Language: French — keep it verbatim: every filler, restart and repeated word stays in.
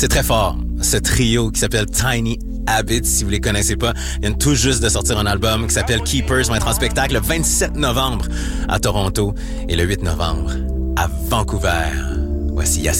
C'est très fort. Ce trio qui s'appelle Tiny Habits, si vous les connaissez pas, ils viennent tout juste de sortir un album qui s'appelle Keepers, va être en spectacle le vingt-sept novembre à Toronto et le huit novembre à Vancouver. Voici Yacine.